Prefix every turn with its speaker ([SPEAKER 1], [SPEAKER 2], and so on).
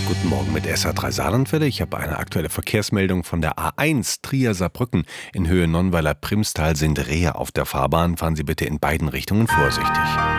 [SPEAKER 1] Guten Morgen mit SA3 Saarlandwelle. Ich habe eine aktuelle Verkehrsmeldung von der A1 Trier-Saarbrücken. In Höhe Nonnweiler-Primstal sind Rehe auf der Fahrbahn. Fahren Sie bitte in beiden Richtungen vorsichtig.